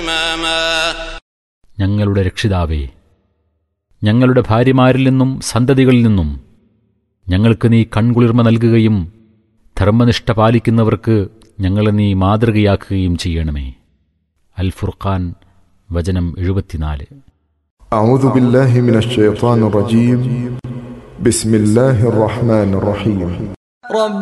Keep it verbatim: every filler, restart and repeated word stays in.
ഞങ്ങളുടെ രക്ഷിതാവേ, ഞങ്ങളുടെ ഭാര്യമാരിൽ നിന്നും സന്തതികളിൽ നിന്നും ഞങ്ങൾക്ക് നീ കൺകുളിർമ നൽകുകയും ധർമ്മനിഷ്ഠ പാലിക്കുന്നവർക്ക് ഞങ്ങളെ നീ മാതൃകയാക്കുകയും ചെയ്യണമേ. അൽ ഫുർഖാൻ വചനം എഴുപത്തിനാല്. അഊദു ബില്ലാഹി മിനശ് ശൈത്വാനിർ റജീം. ബിസ്മില്ലാഹിർ റഹ്മാനിർ റഹീം.